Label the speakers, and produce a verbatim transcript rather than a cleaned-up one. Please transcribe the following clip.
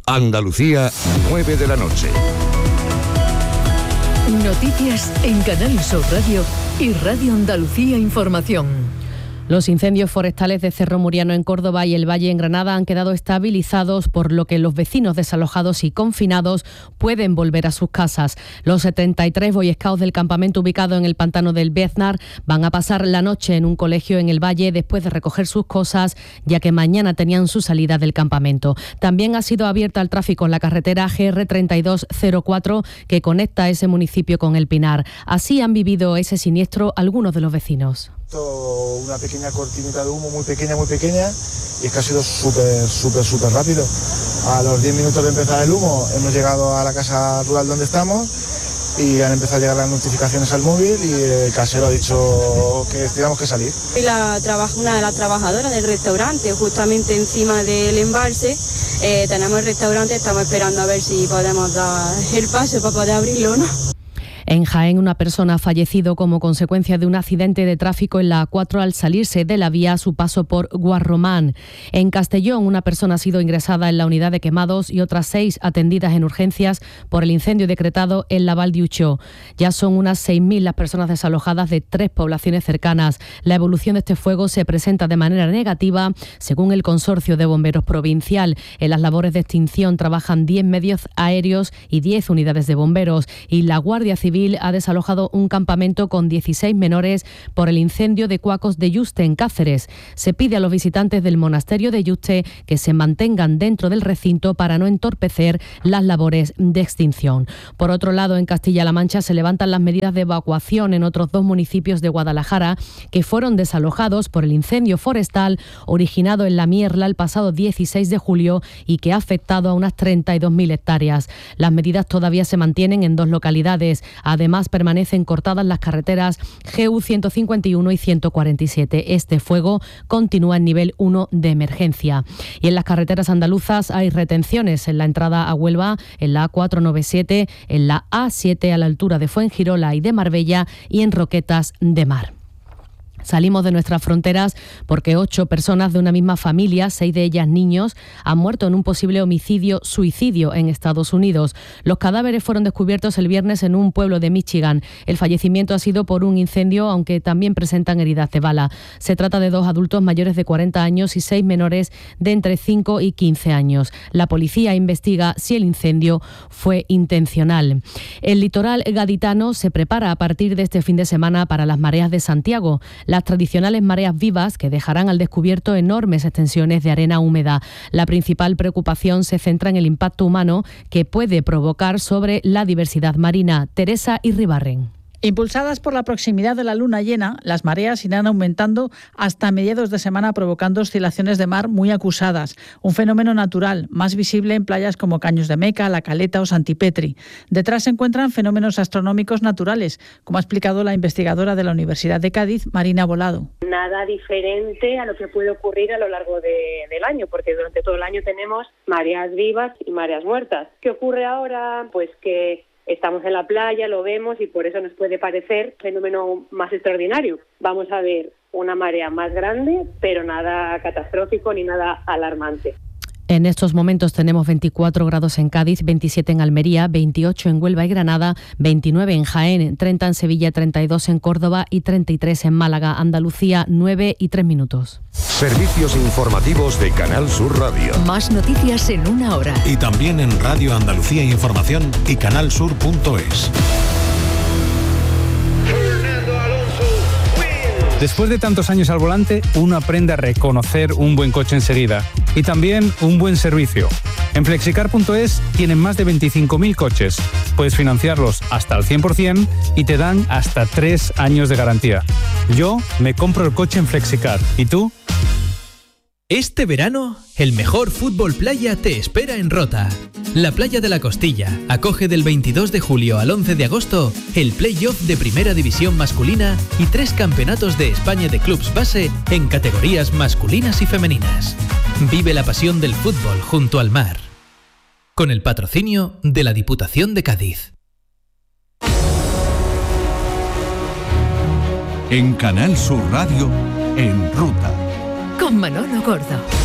Speaker 1: Andalucía, nueve de la noche.
Speaker 2: Noticias en Canal Sur Radio y Radio Andalucía Información.
Speaker 3: Los incendios forestales de Cerro Muriano en Córdoba y el Valle en Granada han quedado estabilizados, por lo que los vecinos desalojados y confinados pueden volver a sus casas. Los setenta y tres Boy Scouts del campamento ubicado en el pantano del Beznar van a pasar la noche en un colegio en el Valle después de recoger sus cosas, ya que mañana tenían su salida del campamento. También ha sido abierta al tráfico en la carretera G R treinta y dos cero cuatro que conecta ese municipio con El Pinar. Así han vivido ese siniestro algunos de los vecinos.
Speaker 4: Una pequeña cortinita de humo muy pequeña, muy pequeña, y es que ha sido súper, súper, súper rápido. A los diez minutos de empezar el humo hemos llegado a la casa rural donde estamos y han empezado a llegar las notificaciones al móvil y el casero ha dicho que teníamos que salir.
Speaker 5: La, una de las trabajadoras del restaurante, justamente encima del embalse, eh, tenemos el restaurante, estamos esperando a ver si podemos dar el paso para poder abrirlo o no.
Speaker 3: En Jaén, una persona ha fallecido como consecuencia de un accidente de tráfico en la A cuatro al salirse de la vía a su paso por Guarromán. En Castellón, una persona ha sido ingresada en la unidad de quemados y otras seis atendidas en urgencias por el incendio decretado en la Val d'Uixó. Ya son unas seis mil las personas desalojadas de tres poblaciones cercanas. La evolución de este fuego se presenta de manera negativa, según el Consorcio de Bomberos Provincial. En las labores de extinción trabajan diez medios aéreos y diez unidades de bomberos, y la Guardia Civil ha desalojado un campamento con dieciséis menores por el incendio de Cuacos de Yuste, en Cáceres. Se pide a los visitantes del monasterio de Yuste que se mantengan dentro del recinto para no entorpecer las labores de extinción. Por otro lado, en Castilla-La Mancha se levantan las medidas de evacuación en otros dos municipios de Guadalajara que fueron desalojados por el incendio forestal originado en La Mierla el pasado dieciséis de julio y que ha afectado a unas treinta y dos mil hectáreas. Las medidas todavía se mantienen en dos localidades. Además, permanecen cortadas las carreteras G U ciento cincuenta y uno y ciento cuarenta y siete. Este fuego continúa en nivel uno de emergencia. Y en las carreteras andaluzas hay retenciones en la entrada a Huelva, en la A cuatrocientos noventa y siete, en la A siete a la altura de Fuengirola y de Marbella y en Roquetas de Mar. Salimos de nuestras fronteras porque ocho personas de una misma familia, seis de ellas niños, han muerto en un posible homicidio-suicidio en Estados Unidos. Los cadáveres fueron descubiertos el viernes en un pueblo de Michigan. El fallecimiento ha sido por un incendio, aunque también presentan heridas de bala. Se trata de dos adultos mayores de cuarenta años y seis menores de entre cinco y quince años. La policía investiga si el incendio fue intencional. El litoral gaditano se prepara a partir de este fin de semana para las mareas de Santiago. Las tradicionales mareas vivas que dejarán al descubierto enormes extensiones de arena húmeda. La principal preocupación se centra en el impacto humano que puede provocar sobre la diversidad marina. Teresa Irribarren.
Speaker 6: Impulsadas por la proximidad de la luna llena, las mareas irán aumentando hasta mediados de semana, provocando oscilaciones de mar muy acusadas. Un fenómeno natural, más visible en playas como Caños de Meca, La Caleta o Santipetri. Detrás se encuentran fenómenos astronómicos naturales, como ha explicado la investigadora de la Universidad de Cádiz, Marina Volado.
Speaker 7: Nada diferente a lo que puede ocurrir a lo largo de, del año, porque durante todo el año tenemos mareas vivas y mareas muertas. ¿Qué ocurre ahora? Pues que estamos en la playa, lo vemos y por eso nos puede parecer un fenómeno más extraordinario. Vamos a ver una marea más grande, pero nada catastrófico ni nada alarmante.
Speaker 3: En estos momentos tenemos veinticuatro grados en Cádiz, veintisiete en Almería, veintiocho en Huelva y Granada, veintinueve en Jaén, treinta en Sevilla, treinta y dos en Córdoba y treinta y tres en Málaga. Andalucía, nueve y tres minutos.
Speaker 1: Servicios informativos de Canal Sur Radio.
Speaker 2: Más noticias en una hora.
Speaker 8: Y también en Radio Andalucía Información y canalsur punto es.
Speaker 9: Después de tantos años al volante, uno aprende a reconocer un buen coche enseguida y también un buen servicio. En flexicar punto es tienen más de veinticinco mil coches. Puedes financiarlos hasta al cien por ciento y te dan hasta tres años de garantía. Yo me compro el coche en Flexicar. ¿Y tú?
Speaker 10: Este verano, el mejor fútbol playa te espera en Rota. La Playa de la Costilla acoge del veintidós de julio al once de agosto el play-off de Primera División masculina y tres campeonatos de España de clubs base en categorías masculinas y femeninas. Vive la pasión del fútbol junto al mar. Con el patrocinio de la Diputación de Cádiz.
Speaker 8: En Canal Sur Radio, En Ruta.
Speaker 2: Con Manolo Gordo.